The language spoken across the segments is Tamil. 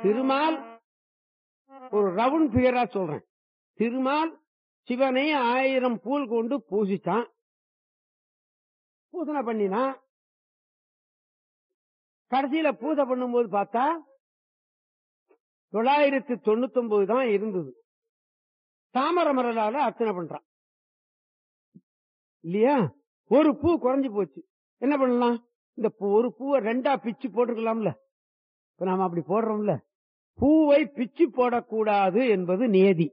திருமால் ஒரு ரவுண்ட் பிகரா சொல்றேன். திருமால் சிவனை 1000 பூல் கொண்டு பூசிச்சான், பூசனை பண்ணினா. கடைசியில பூஜை பண்ணும்போது பார்த்தா 999 தான் இருந்தது. தாமரை மலரால அர்ச்சனை பண்றான் இல்லையா? ஒரு பூ குறைஞ்சு போச்சு. என்ன பண்ணலாம்? இந்த ஒரு பூவை 2ஆ பிச்சு போட்டுக்கலாம்ல. இப்ப நாம அப்படி போடுறோம்ல. பூவை பிச்சு போடக்கூடாது என்பது நியதி.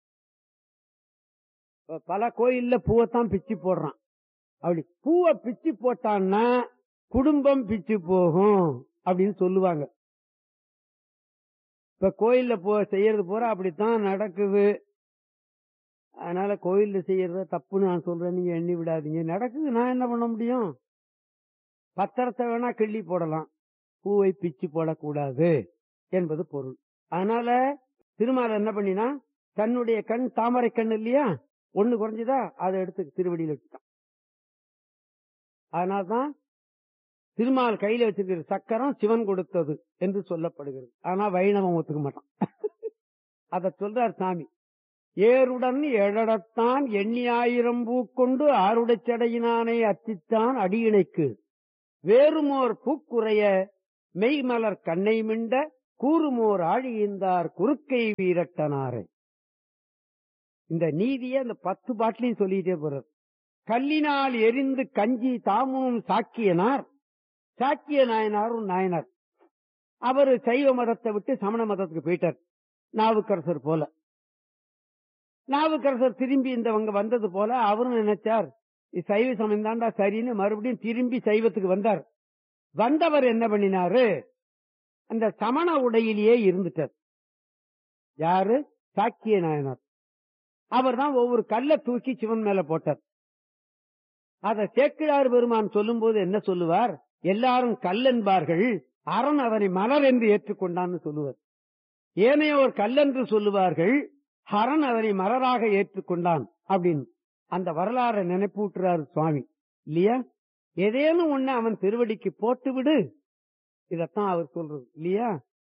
பல கோயில்ல பூவைத்தான் பிச்சு போடுறான். அப்படி பூவை பிச்சு போட்டான்னா குடும்பம் பிச்சு போகும் அப்படின்னு சொல்லுவாங்க. இப்ப கோயில்ல செய்யறது பூரா அப்படித்தான் நடக்குது. அதனால கோயில்ல செய்யறத தப்புன்னு நான் சொல்றேன், நீங்க எண்ணி விடாதீங்க. நடக்குது, நான் என்ன பண்ண முடியும்? பத்திரத்தை வேணா கிள்ளி போடலாம், பூவை பிச்சு போடக்கூடாது என்பது பொருள். அதனால திருமால் என்ன பண்ணினா, தன்னுடைய கண் தாமரை கண் இல்லையா, ஒண்ணு குறைஞ்சதா அதை எடுத்து திருவடியில் வச்சுட்டான். அதனால்தான் திருமால் கையில வச்சிருக்கிற சக்கரம் சிவன் கொடுத்தது என்று சொல்லப்படுகிறது. ஆனா வைணவம் ஒத்துக்க மாட்டான். அத சொல்றார் சாமி. ஏருடன் எழடத்தான் எண்ணி 1000 பூக்கொண்டு ஆருடைச்சடையினானை அச்சித்தான் அடியிணைக்கு வேறுமோர் பூக்குறைய மெய்மலர் கண்ணை மிண்ட கூறுமோர் ஆழியிந்தார் குறுக்கை வீரட்டனாரை. இந்த நீதியை அந்த 10 பாட்டிலையும் சொல்லிட்டே போறார். கல்லினால் எரிந்து கஞ்சி தாமும் சாக்கியனார், சாக்கிய நாயனாரும் நாயனார். அவரு சைவ மதத்தை விட்டு சமண மதத்துக்கு போயிட்டார், நாவுக்கரசர் போல. நாவுக்கரசர் திரும்பி இந்தவங்க வந்தது போல அவரும் நினைச்சார், சைவ சமயம் தாண்டா சரின்னு மறுபடியும் திரும்பி சைவத்துக்கு வந்தார். வந்தவர் என்ன பண்ணினாரு, அந்த சமண உடையிலேயே இருந்துட்டார். யாரு? சாக்கிய நாயனார். அவர் தான் ஒவ்வொரு கல்ல தூக்கி சிவன் மேல போட்டார். அத சேக்கிழார் பெருமான் சொல்லும் போது என்ன சொல்லுவார், எல்லாரும் கல் என்பார்கள், அரண் அதனை மலர் என்று ஏற்றுக்கொண்டான்னு சொல்லுவார். ஏனையோர் கல்லென்று சொல்லுவார்கள், ஹரன் அதனை மலராக ஏற்றுக்கொண்டான் அப்படின்னு அந்த வரலாறை நினைப்பூட்டுறாரு சுவாமி இல்லையா? ஏதேனும் ஒண்ணு அவன் திருவடிக்கு போட்டு விடு, இதத்தான் அவர் சொல்றது இல்லையா?